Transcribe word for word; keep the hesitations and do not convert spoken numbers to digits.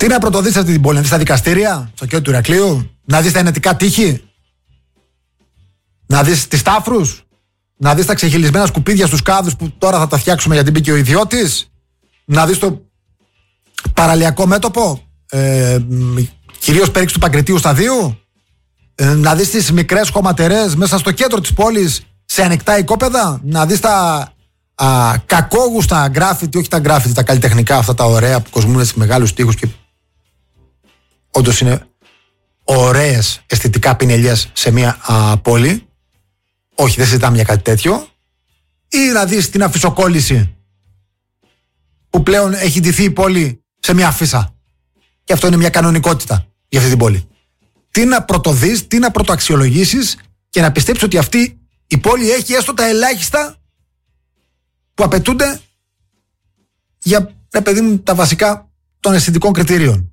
Τι να πρωτοδείς αυτή την πόλη, να δεις τα δικαστήρια στο κέντρο του Ηρακλείου, να δεις τα ενετικά τείχη, να δεις τις τάφρους, να δεις τα ξεχυλισμένα σκουπίδια στους κάδους που τώρα θα τα φτιάξουμε γιατί μπήκε ο ιδιώτης, να δεις το παραλιακό μέτωπο, ε, κυρίως πέριξη του Παγκριτίου σταδίου, ε, να δεις τις μικρές χωματερές μέσα στο κέντρο της πόλης σε ανοιχτά οικόπεδα, να δεις τα α, κακόγουστα γκράφιτι, όχι τα γκράφιτι, τα καλλιτεχνικά αυτά τα ωραία που κοσμούν σε μεγάλους τοίχους και όντως είναι ωραίες αισθητικά πινελιές σε μια α, πόλη. Όχι, δεν συζητάμε για κάτι τέτοιο. Ή να δεις την αφισοκόλληση που πλέον έχει ντυθεί η πόλη σε μια αφίσα. Και αυτό είναι μια κανονικότητα για αυτή την πόλη. Τι να πρωτοδείς, τι να πρωτοαξιολογήσεις και να πιστέψεις ότι αυτή η πόλη έχει έστω τα ελάχιστα που απαιτούνται για, ρε παιδί μου, τα βασικά των αισθητικών κριτήριων.